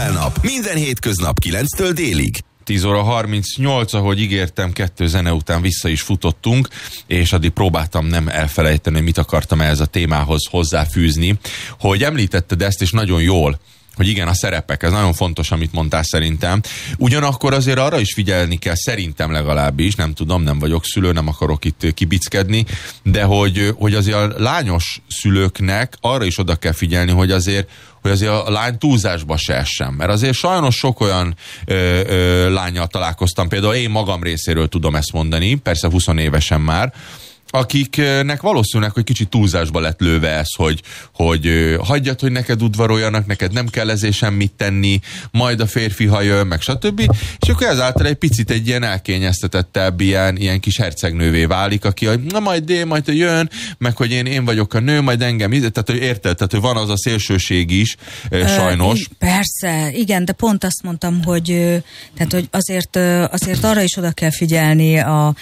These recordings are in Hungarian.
Nap. Minden hétköznap 9-től délig. 10 óra 38, ahogy ígértem, 2 zene után vissza is futottunk, és addig próbáltam nem elfelejteni, hogy mit akartam ehhez a témához hozzáfűzni, hogy említetted ezt, és nagyon jól, hogy igen, a szerepek, ez nagyon fontos, amit mondtál szerintem. Ugyanakkor azért arra is figyelni kell, szerintem legalábbis, nem tudom, nem vagyok szülő, nem akarok itt kibickedni, de hogy azért a lányos szülőknek arra is oda kell figyelni, hogy azért a lány túlzásba se essen. Mert azért sajnos sok olyan lánnyal találkoztam, például én magam részéről tudom ezt mondani, persze 20 évesen már, akiknek valószínűleg, hogy kicsit túlzásba lett lőve ez, hogy hagyjad, hogy neked udvaroljanak, neked nem kell ezért semmit tenni, majd a férfi, ha jön, meg stb. És akkor ezáltal egy picit egy ilyen elkényeztetettebb, ilyen kis hercegnővé válik, aki, hogy na majd jön, meg hogy én vagyok a nő, majd engem, tehát hogy érted, tehát hogy van az a szélsőség is, sajnos. Persze, igen, de pont azt mondtam, hogy azért arra is oda kell figyelni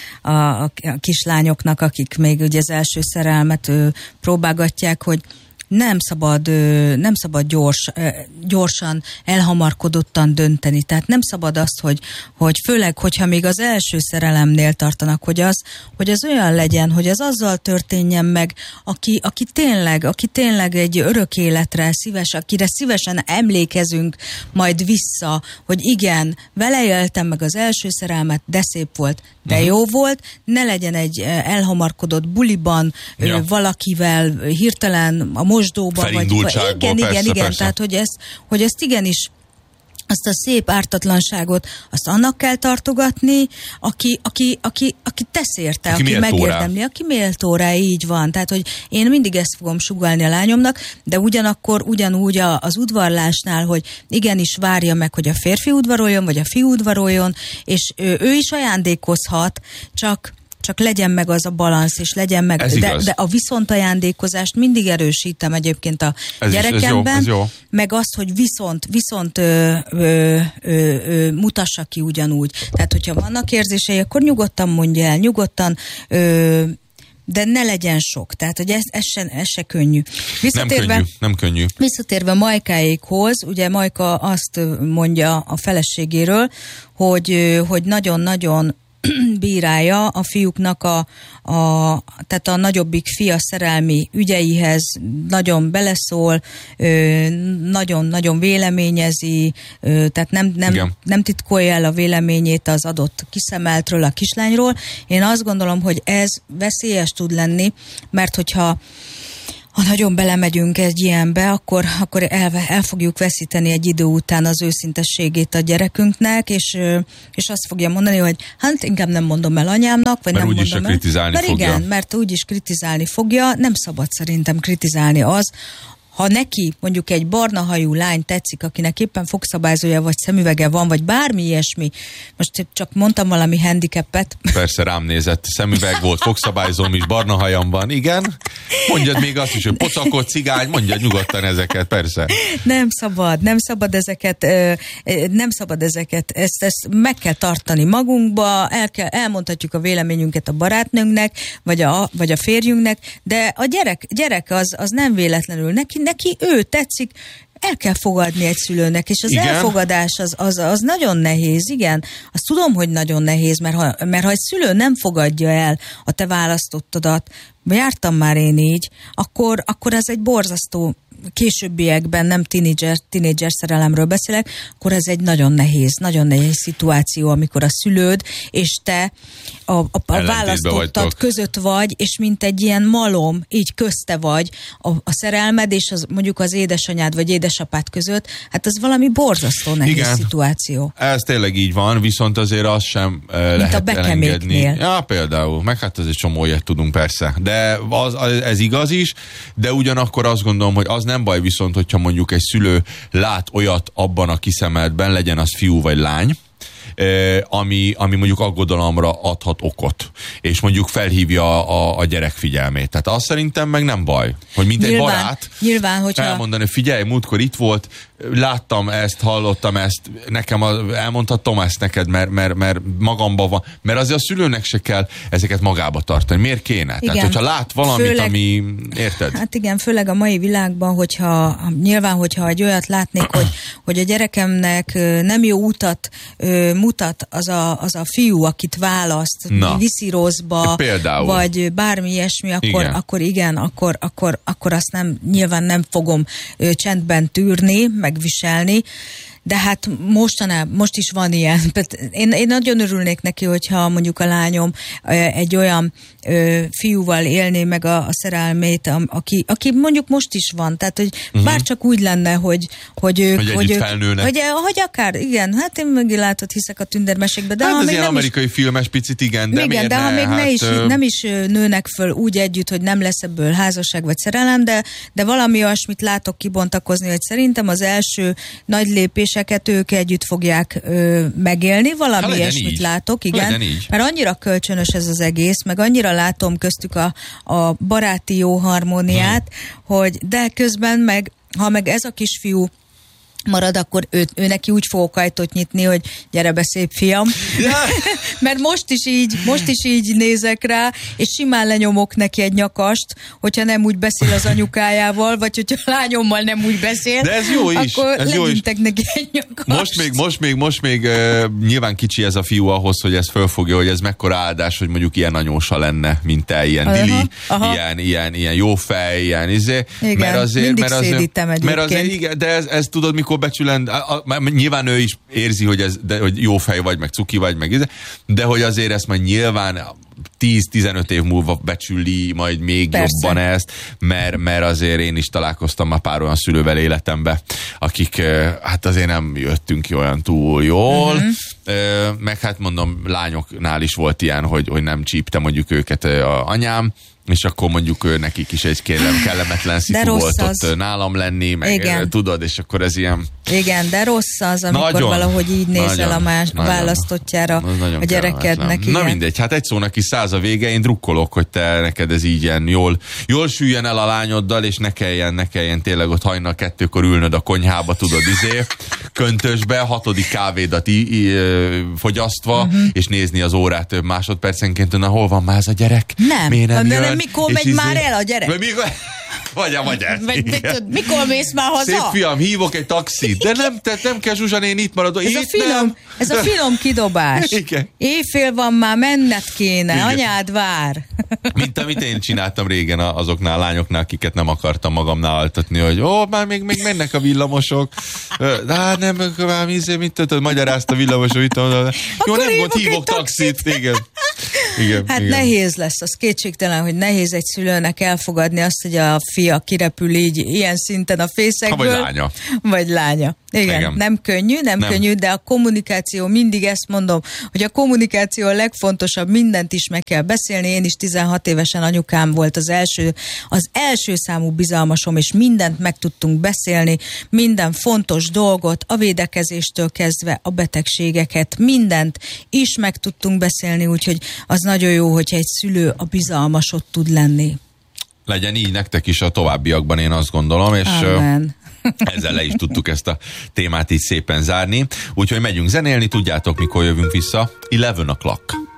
a kislányoknak, akik még ugye az első szerelmet próbálgatják, hogy nem szabad gyorsan, elhamarkodottan dönteni. Tehát nem szabad azt, hogy főleg, hogyha még az első szerelemnél tartanak, hogy az olyan legyen, hogy az azzal történjen meg, aki tényleg egy örök életre akire szívesen emlékezünk majd vissza, hogy igen, vele éltem meg az első szerelmet, de szép volt, de jó volt, ne legyen egy elhamarkodott buliban, valakivel hirtelen a mosdóban, felindultságban, igen, tehát hogy ezt igenis, azt a szép ártatlanságot, azt annak kell tartogatni, aki tesz érte, aki megérdemli, aki méltó rá, így van. Tehát, hogy én mindig ezt fogom sugallni a lányomnak, de ugyanúgy az udvarlásnál, hogy igenis várja meg, hogy a férfi udvaroljon, vagy a fiú udvaroljon, és ő is ajándékozhat, csak legyen meg az a balansz, és legyen meg, de a viszontajándékozást mindig erősítem egyébként a gyerekemben, ez jó. meg azt, hogy viszont mutassa ki ugyanúgy. Tehát, hogyha vannak érzései, akkor nyugodtan mondja el, de ne legyen sok. Tehát, hogy ez se könnyű. Nem könnyű. Visszatérve Majkáékhoz, ugye Majka azt mondja a feleségéről, hogy nagyon-nagyon bírálja a fiúknak tehát a nagyobbik fia szerelmi ügyeihez, nagyon beleszól, nagyon-nagyon véleményezi, tehát nem titkolja el a véleményét az adott kiszemeltről, a kislányról. Én azt gondolom, hogy ez veszélyes tud lenni, mert hogyha nagyon belemegyünk egy ilyenbe, akkor el fogjuk veszíteni egy idő után az őszintességét a gyerekünknek, és azt fogja mondani, hogy hát inkább nem mondom el anyámnak, vagy mert nem mondom el. Mert úgyis kritizálni fogja. Igen, mert úgyis kritizálni fogja. Nem szabad szerintem kritizálni az, ha neki mondjuk egy barna hajú lány tetszik, akinek éppen fogszabályzója vagy szemüvege van, vagy bármi ilyesmi, most csak mondtam valami handicapet. Persze rám nézett, szemüveg volt, fogszabályzóm is, barna hajam van, igen. Mondjad még azt is, hogy pocakot, cigány, mondjad nyugodtan ezeket, persze. Nem szabad ezeket, ezt meg kell tartani magunkba, elmondhatjuk a véleményünket a barátnőnknek, vagy a férjünknek, de a gyerek az nem véletlenül, neki ő tetszik, el kell fogadni egy szülőnek, és az elfogadás az nagyon nehéz, igen. Azt tudom, hogy nagyon nehéz, mert ha egy szülő nem fogadja el a te választottadat, jártam már én így, akkor ez egy borzasztó, későbbiekben nem tínédzser szerelemről beszélek, akkor ez egy nagyon nehéz szituáció, amikor a szülőd és te a választottad között vagy, és mint egy ilyen malom, így közte vagy a szerelmed és mondjuk az édesanyád vagy édesapád között, hát ez valami borzasztó nehéz szituáció. Ez tényleg így van, viszont azért az sem lehet elengedni. Ja, például, meg hát azért csomó ilyet tudunk persze, de ez igaz is, de ugyanakkor azt gondolom, hogy az nem baj viszont, hogyha mondjuk egy szülő lát olyat abban a kiszemeltben, legyen az fiú vagy lány, ami mondjuk aggodalomra adhat okot, és mondjuk felhívja a gyerek figyelmét. Tehát azt szerintem meg nem baj, hogy mint egy barát nyilván, hogyha elmondani, figyelj, múltkor itt volt, láttam ezt, hallottam ezt, nekem elmondhatom ezt neked, mert magamban van, mert azért a szülőnek se kell ezeket magába tartani. Miért kéne? Igen. Tehát, hogyha lát valamit, főleg, ami, érted? Hát igen, főleg a mai világban, hogyha egy olyat látnék, hogy a gyerekemnek nem jó utat mutat az a fiú, akit választ, viszi rosszba, vagy bármi ilyesmi, akkor azt nyilván nem fogom csendben tűrni, megviselni, de hát most is van ilyen. Én nagyon örülnék neki, hogyha mondjuk a lányom egy olyan fiúval élné meg a szerelmét, aki mondjuk most is van. Tehát, hogy bárcsak úgy lenne, hogy együtt felnőnek. Hogy akár, igen, hát én meg látott hiszek a tündermesekbe. De hát ha ez még ilyen nem amerikai filmes picit, igen, de igen, de ha még nem is nőnek föl úgy együtt, hogy nem lesz ebből házasság vagy szerelem, de valami olyasmit látok kibontakozni, hogy szerintem az első nagy lépéseket ők együtt fogják megélni, valami ilyesmit látok, igen. Mert annyira kölcsönös ez az egész, meg annyira látom köztük a baráti jó harmóniát, hogy de közben ha meg ez a kisfiú marad, akkor ő neki úgy fogok ajtót nyitni, hogy gyere be, szép fiam. Mert most is így nézek rá, és simán lenyomok neki egy nyakast, hogyha nem úgy beszél az anyukájával, vagy hogyha a lányommal nem úgy beszél. De ez jó is. Akkor legyintek neki egy nyakast. Most még nyilván kicsi ez a fiú ahhoz, hogy ez fölfogja, hogy ez mekkora áldás, hogy mondjuk ilyen anyósa lenne, mint te, ilyen Dili, ilyen jó fej, ilyen izé. Igen, mindig szédítem egyébként. Mert azért, igen, de ez tudod, mikor becsülend, nyilván ő is érzi, hogy jó fej vagy, meg cuki vagy, meg de hogy azért ezt majd nyilván 10-15 év múlva becsüli majd még jobban ezt, mert azért én is találkoztam már pár olyan szülővel életembe, akik hát azért nem jöttünk ki olyan túl jól, meg hát mondom, lányoknál is volt ilyen, hogy nem csípte mondjuk őket a anyám, és akkor mondjuk nekik is egy kellemetlen szitu volt ott nálam lenni, meg tudod, és akkor ez ilyen... Igen, de rossz az, amikor valahogy így nézel a választottjára a gyerekednek. Na mindegy, hát egy szónak is 100 a vége, én drukkolok, hogy te neked ez így ilyen jól süljen el a lányoddal, és ne kelljen tényleg ott hajnal 2-kor ülnöd a konyhába, tudod, köntösbe, 6. kávédat fogyasztva, és nézni az órát több másodpercenként, na hol van már ez a gyerek? Nem, mikor megy már el a gyerek? Mikor mész már haza? Szép fiam, hívok egy taxit. De nem kell, Zsuzsa, én itt maradok. Ez a finom kidobás. Igen. Éjfél van már, menned kéne. Igen. Anyád vár. Mint amit én csináltam régen azoknál a lányoknál, akiket nem akartam magamnál altatni, hogy már még mennek a villamosok. De nem, már mit tudod, magyarázta a villamosok. Jó, nem gond, hívok taxit. Igen. Hát nehéz lesz, az kétségtelen, hogy nehéz egy szülőnek elfogadni azt, hogy a fia kirepül így ilyen szinten a fészekből. Vagy lánya. Igen, nem könnyű, de a kommunikáció, mindig ezt mondom, hogy a kommunikáció a legfontosabb, mindent is meg kell beszélni. Én is 16 évesen anyukám volt az első számú bizalmasom, és mindent meg tudtunk beszélni, minden fontos dolgot, a védekezéstől kezdve a betegségeket, mindent is meg tudtunk beszélni, úgyhogy az nagyon jó, hogyha egy szülő a bizalmasod tud lenni. Legyen így nektek is a továbbiakban, én azt gondolom, és Amen. Ezzel le is tudtuk ezt a témát így szépen zárni. Úgyhogy megyünk zenélni, tudjátok, mikor jövünk vissza? 11 o'clock.